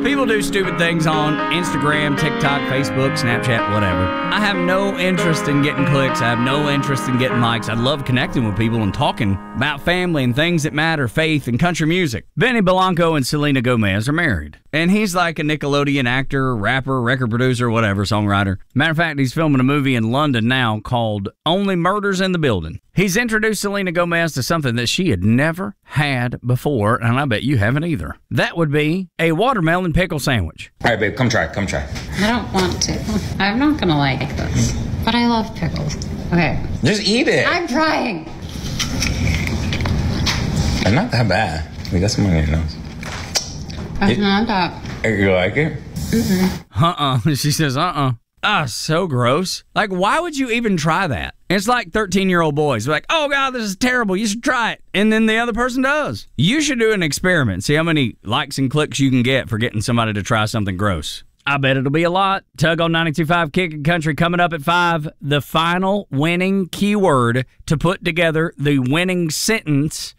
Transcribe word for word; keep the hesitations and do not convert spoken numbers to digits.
People do stupid things on Instagram, TikTok, Facebook, Snapchat, whatever. I have no interest in getting clicks. I have no interest in getting likes. I love connecting with people and talking about family and things that matter, faith and country music. Benny Blanco and Selena Gomez are married. And he's like a Nickelodeon actor, rapper, record producer, whatever, songwriter. Matter of fact, he's filming a movie in London now called Only Murders in the Building. He's introduced Selena Gomez to something that she had never had before, and I bet you haven't either. That would be a watermelon pickle sandwich. All right, babe, come try, come try. I don't want to. I'm not gonna like this, but I love pickles. Okay. Just eat it. I'm trying. It's not that bad. We got some on your nose. It's not that. You like it? Mm-mm. Uh-uh. She says, uh-uh. Ah, so gross. Like, why would you even try that? It's like thirteen-year-old boys. They're like, oh, God, this is terrible. You should try it. And then the other person does. You should do an experiment. See how many likes and clicks you can get for getting somebody to try something gross. I bet it'll be a lot. Tug on ninety-two point five Kickin' Country coming up at five. The final winning keyword to put together the winning sentence